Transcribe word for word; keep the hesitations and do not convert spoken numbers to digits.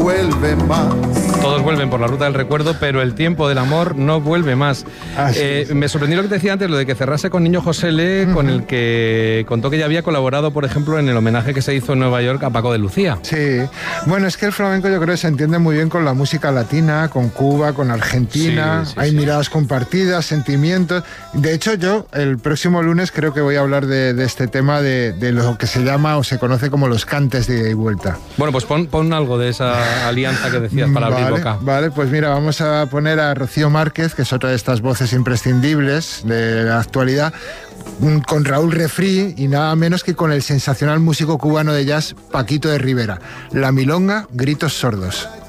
Vuelve más. Todos vuelven por la ruta del recuerdo, pero el tiempo del amor no vuelve más. Eh, me sorprendió lo que te decía antes, lo de que cerrase con Niño José Le, uh-huh. con el que contó que ya había colaborado, por ejemplo, en el homenaje que se hizo en Nueva York a Paco de Lucía. Sí, bueno, es que el flamenco yo creo que se entiende muy bien con la música latina, con Cuba, con Argentina, sí, sí, hay sí. miradas compartidas, sentimientos. De hecho, yo el próximo lunes creo que voy a hablar de, de este tema, de, de lo que se llama o se conoce como los cantes de ida y vuelta. Bueno, pues pon, pon algo de esa alianza que decías para vale, abrir boca. Vale, pues mira, vamos a poner a Rocío Márquez, que es otra de estas voces imprescindibles de la actualidad, con Raúl Refrí y nada menos que con el sensacional músico cubano de jazz Paquito de Rivera. La milonga, Gritos Sordos.